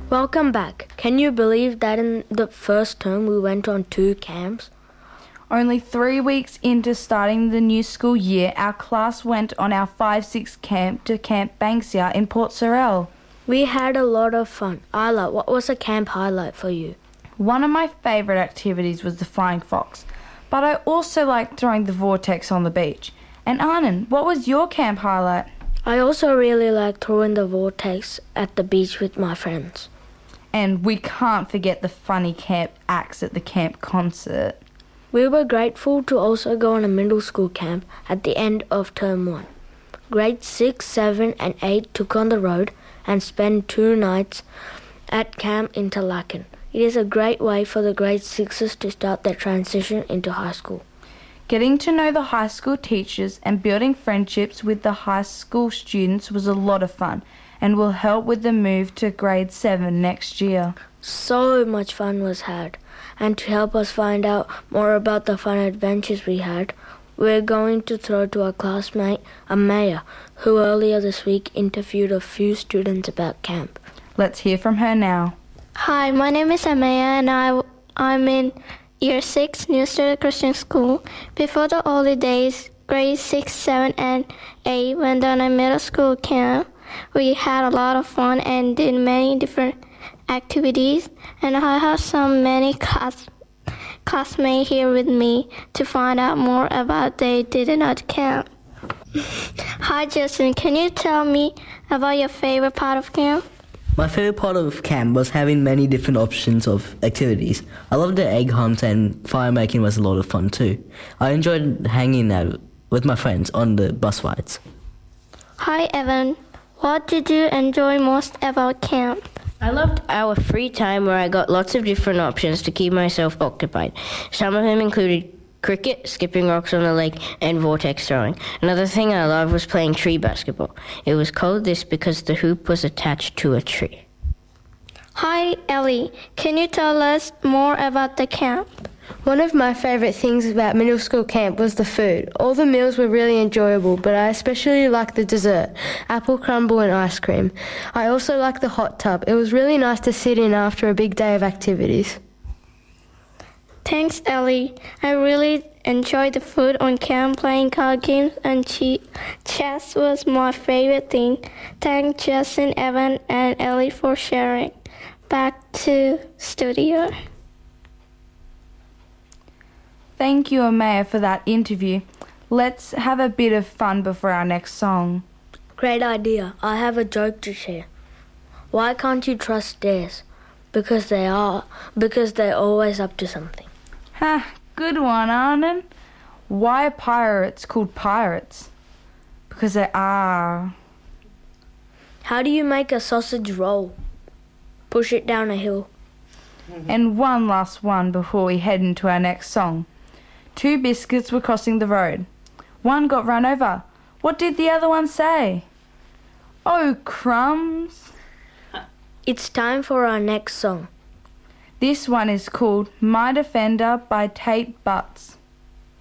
Welcome back. Can you believe that in the first term we went on 2 camps? Only 3 weeks into starting the new school year, our class went on our 5-6 camp to Camp Banksia in Port Sorell. We had a lot of fun. Isla, what was a camp highlight for you? One of my favourite activities was the flying fox, but I also liked throwing the vortex on the beach. And Anand, what was your camp highlight? I also really liked throwing the vortex at the beach with my friends. And we can't forget the funny camp acts at the camp concert. We were grateful to also go on a middle school camp at the end of term 1. Grades 6, 7 and 8 took on the road and spent 2 nights at Camp Interlaken. It is a great way for the grade 6s to start their transition into high school. Getting to know the high school teachers and building friendships with the high school students was a lot of fun and will help with the move to grade 7 next year. So much fun was had, and to help us find out more about the fun adventures we had, we're going to throw to our classmate Amaya, who earlier this week interviewed a few students about camp. Let's hear from her now. Hi, my name is Amaya and I'm in Year 6, New Student Christian School. Before the holidays, grades 6, 7 and 8 went on a middle school camp. We had a lot of fun and did many different activities, and I have many classmates here with me to find out more about they did at camp. Hi Justin, can you tell me about your favorite part of camp? My favorite part of camp was having many different options of activities. I loved the egg hunt, and fire making was a lot of fun too. I enjoyed hanging out with my friends on the bus rides. Hi Evan, what did you enjoy most about camp? I loved our free time where I got lots of different options to keep myself occupied. Some of them included cricket, skipping rocks on the lake, and vortex throwing. Another thing I loved was playing tree basketball. It was called this because the hoop was attached to a tree. Hi Ellie, can you tell us more about the camp? One of my favourite things about middle school camp was the food. All the meals were really enjoyable, but I especially liked the dessert, apple crumble and ice cream. I also liked the hot tub. It was really nice to sit in after a big day of activities. Thanks, Ellie. I really enjoyed the food on camp. Playing card games and chess was my favorite thing. Thanks Justin, Evan, and Ellie for sharing. Back to studio. Thank you, Amaya, for that interview. Let's have a bit of fun before our next song. Great idea. I have a joke to share. Why can't you trust stairs? Because they're always up to something. Ha, good one, Arnon. Why are pirates called pirates? Because they are. How do you make a sausage roll? Push it down a hill. And one last one before we head into our next song. 2 biscuits were crossing the road. One got run over. What did the other one say? Oh, crumbs. It's time for our next song. This one is called My Defender by Tate Butts.